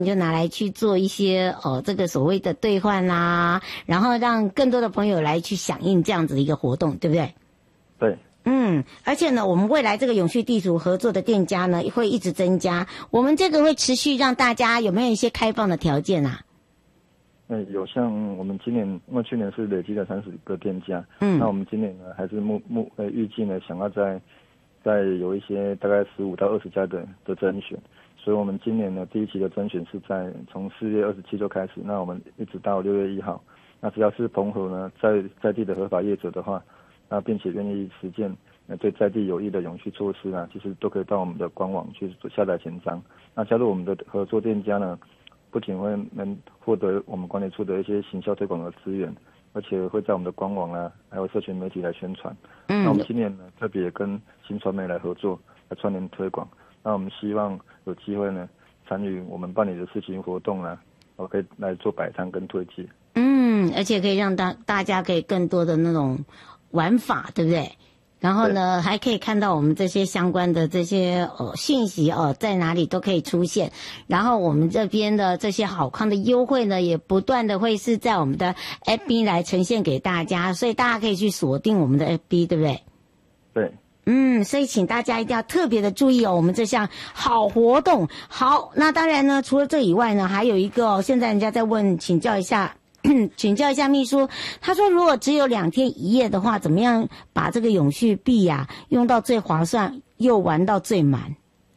你就拿来去做一些这个所谓的兑换啦，然后让更多的朋友来去响应这样子的一个活动，对不对？ 对。 而且呢，我们未来这个永续地图合作的店家呢，会一直增加。我们这个会持续让大家有没有一些开放的条件啊？ 有，像我们今年，因为去年是累积了30个店家，那我们今年呢，还是预计呢，想要再有一些大概15到20家的甄选。所以我们今年呢，第一期的甄选是从4月27就开始，那我们一直到6月1号。那只要是澎湖呢在地的合法业者的话，那并且愿意实践对在地有益的永续措施啊，其实都可以到我们的官网去下载签章。那加入我们的合作店家呢，不仅会能获得我们管理处的一些行销推广的资源，而且会在我们的官网啊，还有社群媒体来宣传。那我们今年呢，特别跟新传媒来合作，来串联推广。那我们希望有机会呢，参与我们办理的事情活动啊，我可以来做摆摊跟推介。 而且可以让大家可以更多的那种玩法，对不对？然后呢，还可以看到我们这些相关的这些讯息在哪里都可以出现。然后我们这边的这些好康的优惠呢，也不断的会是在我们的 FB 来呈现给大家，所以大家可以去锁定我们的 FB， 对不对？ 对。 所以请大家一定要特别的注意我们这项好活动。好，那当然呢，除了这以外呢，还有一个现在人家在请教一下秘书，他说如果只有2天1夜的话，怎么样把这个永续币用到最划算，又玩到最满？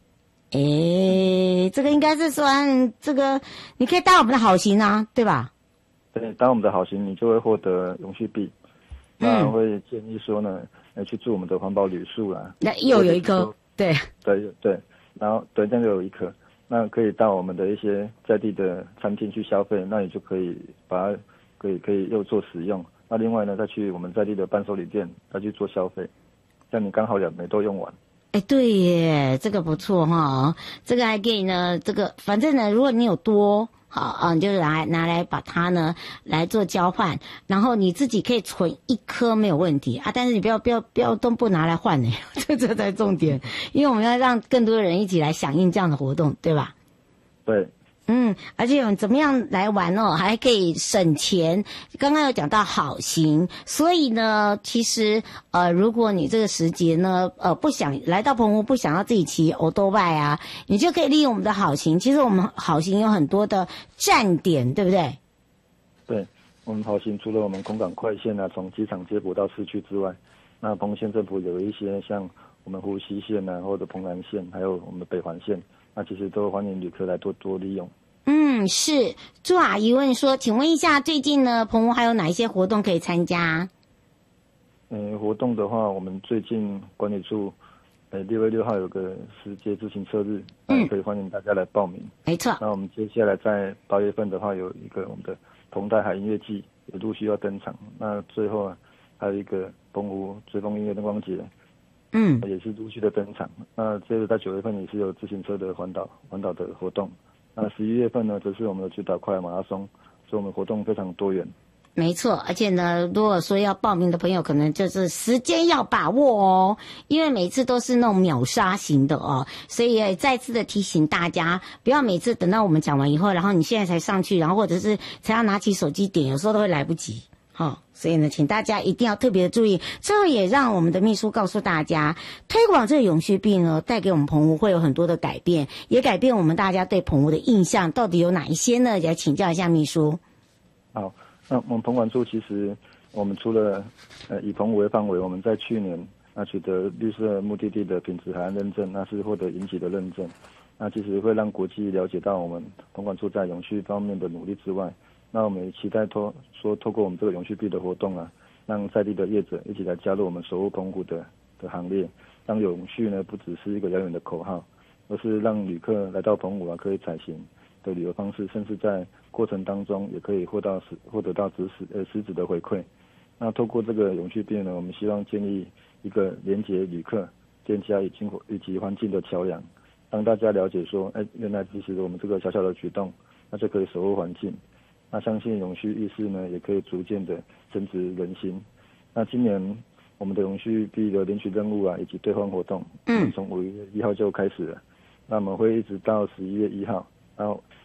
这个应该是说这个你可以当我们的好行啊，对吧？ 对，当我们的好行，你就会获得永续币。那会建议说呢，去住我们的环保旅宿啦。 那又有一颗，对， 然后对，这样就有一颗。那可以到我们的一些在地的餐厅去消费，那你就可以把它可以又做使用。那另外呢，再去我们在地的伴手礼店再去做消费，这样你刚好2枚都用完。 对耶，这个不错哈，这个还可以呢。这个反正呢，如果你有多你就拿来把它呢来做交换，然后你自己可以存1颗没有问题啊，但是你不要都不拿来换呢，这才重点，因为我们要让更多人一起来响应这样的活动，对吧？ 对。 而且怎么样来玩还可以省钱。刚刚有讲到好行，所以呢，其实如果你这个时节呢，不想来到澎湖，不想要自己骑欧多拜啊，你就可以利用我们的好行。其实我们好行有很多的站点，对不对？ 对，我们好行除了我们空港快线啊，从机场接驳到市区之外，那澎湖县政府有一些像我们湖西线啊，或者澎南线，还有我们的北环线。那其实都欢迎旅客来多利用。 是。朱阿姨问说，请问一下，最近呢，澎湖还有哪一些活动可以参加？ 活动的话，我们最近管理处6月6号有个世界自行车日，可以欢迎大家来报名。 没错。 那我们接下来在8月份的话，有一个我们的澎台海音乐季也陆续要登场。那最后还有一个澎湖追风音乐灯光节。也是陆续的登场。那接着在9月份也是有自行车的环岛的活动。那11月份呢，则是我们的巨岛快马拉松，所以我们活动非常多元。 没错，而且呢，如果说要报名的朋友，可能就是时间要把握因为每次都是那种秒杀型的所以也再次的提醒大家，不要每次等到我们讲完以后，然后你现在才上去，然后或者是才要拿起手机点，有时候都会来不及。所以呢，请大家一定要特别的注意。最后也让我们的秘书告诉大家，推广这个永续币呢，带给我们澎湖会有很多的改变，也改变我们大家对澎湖的印象。到底有哪一些呢？也来请教一下秘书。 好，那我们澎管处其实我们除了以澎湖为范围，我们在去年取得绿色目的地的品质海岸认证，那是获得银级的认证。那其实会让国际了解到我们澎管处在永续方面的努力之外，那我们也期待透过我们这个永续币的活动让在地的业者一起来加入我们守护澎湖的行列，让永续呢不只是一个遥远的口号，而是让旅客来到澎湖可以采行的旅游方式，甚至在过程当中也可以获得到实质的回馈。那透过这个永续币呢，我们希望建立一个连结旅客、店家以及环境的桥梁，让大家了解说，原来其实我们这个小小的举动，那就可以守护环境。那相信永续意识呢，也可以逐渐的增值人心。那今年我们的永续币的领取任务以及兑换活动，从5月1号就开始了。那我们会一直到11月1号，然后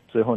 最后